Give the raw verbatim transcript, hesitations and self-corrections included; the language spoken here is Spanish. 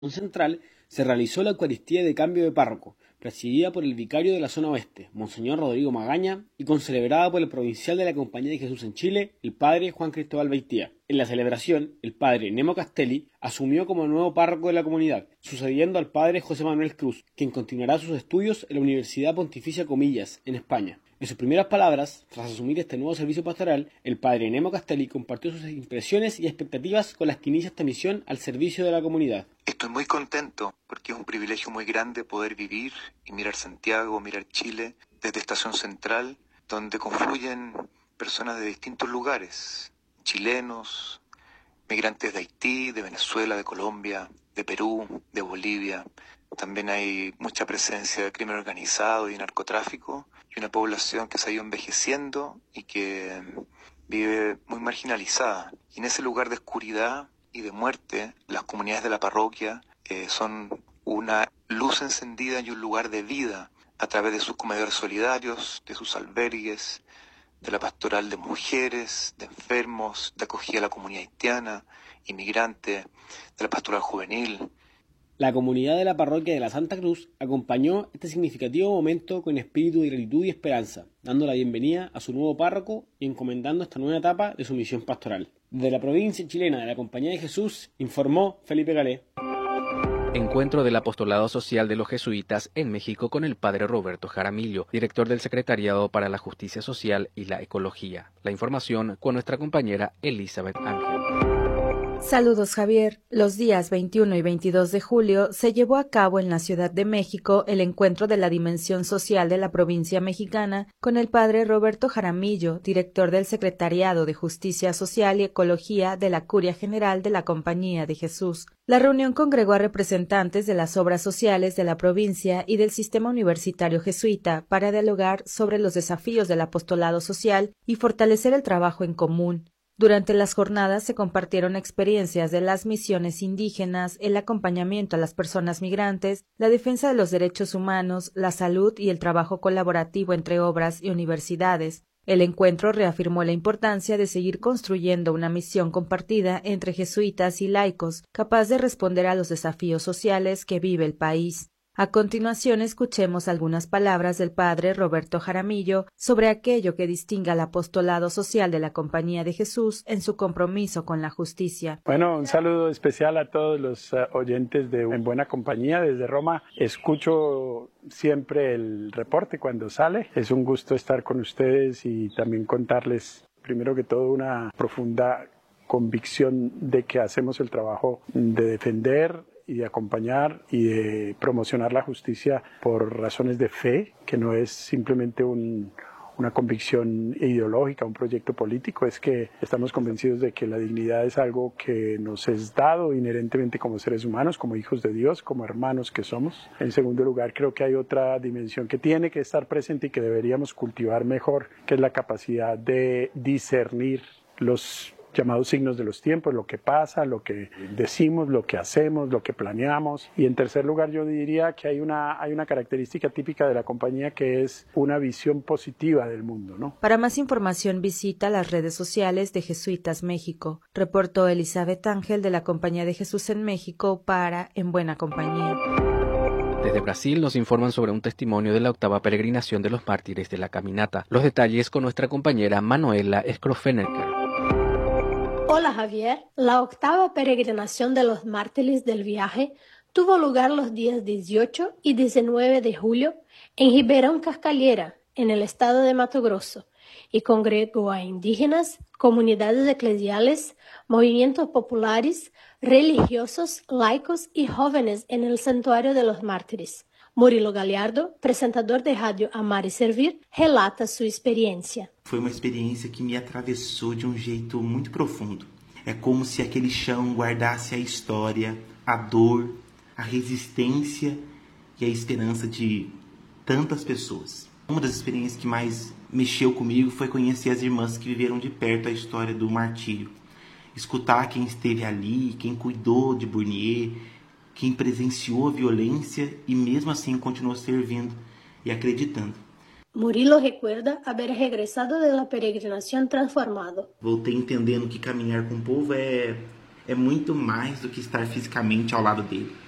central se realizó la Eucaristía de cambio de párroco, presidida por el vicario de la zona oeste, Monseñor Rodrigo Magaña, y concelebrada por el provincial de la Compañía de Jesús en Chile, el padre Juan Cristóbal Beitía. En la celebración, el padre Nemo Castelli asumió como nuevo párroco de la comunidad, sucediendo al padre José Manuel Cruz, quien continuará sus estudios en la Universidad Pontificia Comillas, en España. En sus primeras palabras, tras asumir este nuevo servicio pastoral, el padre Nemo Castelli compartió sus impresiones y expectativas con las que inicia esta misión al servicio de la comunidad. Estoy muy contento porque es un privilegio muy grande poder vivir y mirar Santiago, mirar Chile desde Estación Central, donde confluyen personas de distintos lugares, chilenos, migrantes de Haití, de Venezuela, de Colombia, de Perú, de Bolivia. También hay mucha presencia de crimen organizado y narcotráfico y una población que se ha ido envejeciendo y que vive muy marginalizada. Y en ese lugar de oscuridad y de muerte, las comunidades de la parroquia eh, son una luz encendida y un lugar de vida a través de sus comedores solidarios, de sus albergues, de la pastoral de mujeres, de enfermos, de acogida a la comunidad haitiana, inmigrante, de la pastoral juvenil. La comunidad de la parroquia de la Santa Cruz acompañó este significativo momento con espíritu de gratitud y esperanza, dando la bienvenida a su nuevo párroco y encomendando esta nueva etapa de su misión pastoral. Desde la provincia chilena de la Compañía de Jesús, informó Felipe Galé. Encuentro del Apostolado Social de los Jesuitas en México con el padre Roberto Jaramillo, director del Secretariado para la Justicia Social y la Ecología. La información con nuestra compañera Elizabeth Ángel. Saludos, Javier. Los días veintiuno y veintidós de julio se llevó a cabo en la Ciudad de México el encuentro de la Dimensión Social de la provincia mexicana con el padre Roberto Jaramillo, director del Secretariado de Justicia Social y Ecología de la Curia General de la Compañía de Jesús. La reunión congregó a representantes de las obras sociales de la provincia y del sistema universitario jesuita para dialogar sobre los desafíos del apostolado social y fortalecer el trabajo en común. Durante las jornadas se compartieron experiencias de las misiones indígenas, el acompañamiento a las personas migrantes, la defensa de los derechos humanos, la salud y el trabajo colaborativo entre obras y universidades. El encuentro reafirmó la importancia de seguir construyendo una misión compartida entre jesuitas y laicos, capaz de responder a los desafíos sociales que vive el país. A continuación, escuchemos algunas palabras del padre Roberto Jaramillo sobre aquello que distingue al apostolado social de la Compañía de Jesús en su compromiso con la justicia. Bueno, un saludo especial a todos los uh, oyentes de En Buena Compañía desde Roma. Escucho siempre el reporte cuando sale. Es un gusto estar con ustedes y también contarles, primero que todo, una profunda convicción de que hacemos el trabajo de defender y de acompañar y de promocionar la justicia por razones de fe, que no es simplemente un, una convicción ideológica, un proyecto político, es que estamos convencidos de que la dignidad es algo que nos es dado inherentemente como seres humanos, como hijos de Dios, como hermanos que somos. En segundo lugar, creo que hay otra dimensión que tiene que estar presente y que deberíamos cultivar mejor, que es la capacidad de discernir los llamados signos de los tiempos, lo que pasa, lo que decimos, lo que hacemos, lo que planeamos. Y en tercer lugar, yo diría que hay una, hay una característica típica de la compañía que es una visión positiva del mundo, ¿no? Para más información visita las redes sociales de Jesuitas México. Reportó Elizabeth Ángel de la Compañía de Jesús en México para En Buena Compañía. Desde Brasil nos informan sobre un testimonio de la octava peregrinación de los mártires de la caminata. Los detalles con nuestra compañera Manuela Scrofenecker. Hola Javier, la octava peregrinación de los mártires del viaje tuvo lugar los días dieciocho y diecinueve de julio en Ribeirão Cascalheira, en el estado de Mato Grosso, y congregó a indígenas, comunidades eclesiales, movimientos populares, religiosos, laicos y jóvenes en el santuario de los mártires. Murilo Galhardo, presentador de rádio Amar e Servir, relata sua experiência. Foi uma experiência que me atravessou de um jeito muito profundo. É como se aquele chão guardasse a história, a dor, a resistência e a esperança de tantas pessoas. Uma das experiências que mais mexeu comigo foi conhecer as irmãs que viveram de perto a história do martírio. Escutar quem esteve ali, quem cuidou de Burnier, quem presenciou a violência e mesmo assim continuou servindo e acreditando. Murilo recuerda haber regresado de la peregrinación transformado. Voltei entendendo que caminhar com o povo é, é muito mais do que estar fisicamente ao lado dele.